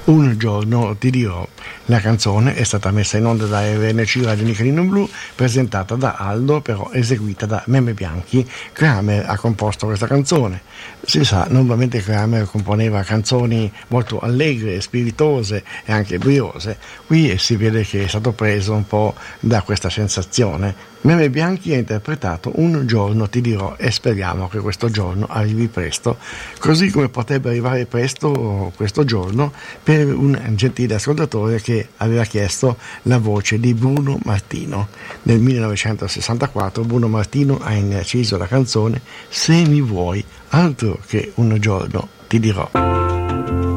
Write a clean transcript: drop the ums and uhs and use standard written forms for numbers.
Un giorno ti dirò. La canzone è stata messa in onda da RNC Radio Nichelino Blu, presentata da Aldo, però eseguita da Meme Bianchi. Kramer ha composto questa canzone. Si sa, normalmente Kramer componeva canzoni molto allegre, spiritose e anche briose. Qui si vede che è stato preso un po' da questa sensazione. Meme Bianchi ha interpretato Un giorno ti dirò e speriamo che questo giorno arrivi presto, così come potrebbe arrivare presto questo giorno per un gentile ascoltatore che aveva chiesto la voce di Bruno Martino. Nel 1964 Bruno Martino ha inciso la canzone Se mi vuoi, altro che Un giorno ti dirò.